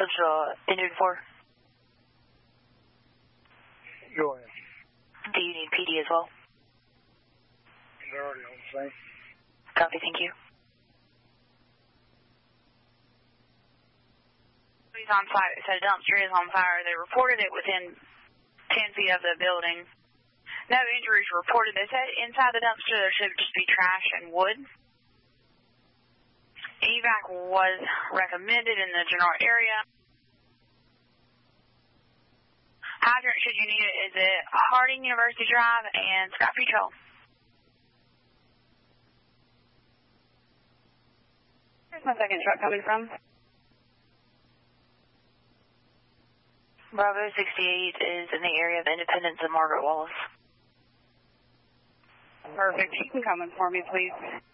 Central Indian 4. Go ahead. Do you need PD as well? They're already on the scene. Copy, thank you. He's on site. It said a dumpster is on fire. They reported it within 10 feet of the building. No injuries reported. They said inside the dumpster there should just be trash and wood. Evac was recommended in the general area. Hydrant, should you need it, is it Harding University Drive and Scott Trail. Where's my second truck coming from? Bravo 68 is in the area of Independence and Margaret Wallace. Perfect. You can come in for me, please.